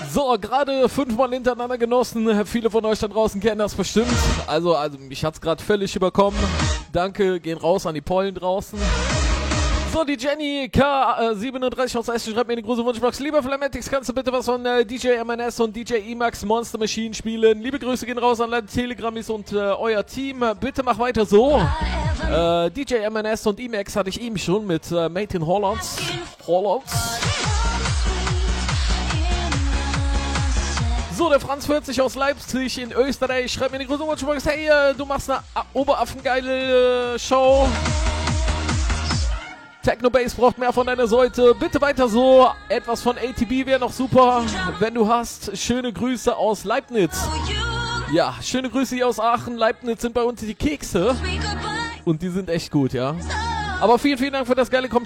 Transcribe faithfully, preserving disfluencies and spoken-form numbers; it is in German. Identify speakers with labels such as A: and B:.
A: So, gerade fünfmal hintereinander genossen. Viele von euch da draußen kennen das bestimmt. Also, also mich hat's gerade völlig überkommen. Danke, gehen raus an die Pollen draußen. So, die Jenny K siebenunddreißig aus Essen schreibt mir in die große Wunschbox. Lieber Flametix, kannst du bitte was von äh, D J M N S und D J Emax Monster Machine spielen? Liebe Grüße gehen raus an alle Telegrammis und äh, euer Team. Bitte mach weiter so. Äh, D J M N S und Emax hatte ich eben schon mit äh, Made in Holland. Holland. So, der Franz vierzig aus Leipzig in Österreich schreibt mir in die große Wunschbox. Hey, äh, du machst eine oberaffengeile äh, Show. Technobase braucht mehr von deiner Seite. Bitte weiter so. Etwas von A T B wäre noch super, wenn du hast. Schöne Grüße aus Leibniz. Ja, schöne Grüße hier aus Aachen. Leibniz sind bei uns die Kekse. Und die sind echt gut, ja. Aber vielen, vielen Dank für das geile Kompliment.